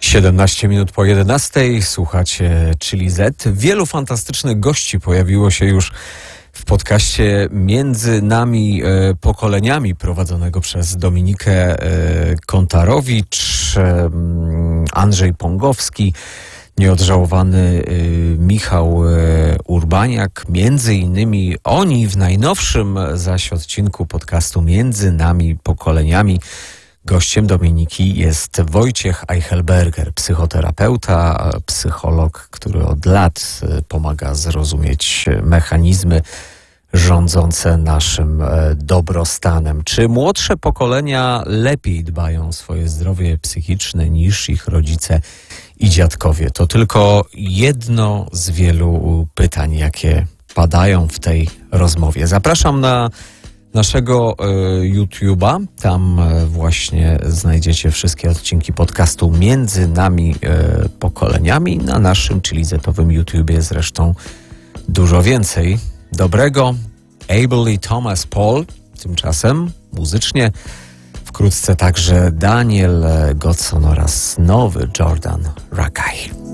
17 minut po 11. Słuchacie Chili Z. Wielu fantastycznych gości pojawiło się już w podcaście Między nami pokoleniami prowadzonego przez Dominikę Kontarowicz, Andrzej Pągowski, nieodżałowany Michał Urbaniak. Między innymi oni w najnowszym zaś odcinku podcastu Między nami pokoleniami gościem Dominiki jest Wojciech Eichelberger, psychoterapeuta, psycholog, który od lat pomaga zrozumieć mechanizmy rządzące naszym dobrostanem. Czy młodsze pokolenia lepiej dbają o swoje zdrowie psychiczne niż ich rodzice i dziadkowie? To tylko jedno z wielu pytań, jakie padają w tej rozmowie. Zapraszam na naszego YouTube'a. Tam właśnie znajdziecie wszystkie odcinki podcastu Między nami pokoleniami. Na naszym chilizetowym YouTubie zresztą dużo więcej dobrego. Abel i Thomas Paul, tymczasem muzycznie wkrótce także Daniel Godson oraz nowy Jordan Rakei.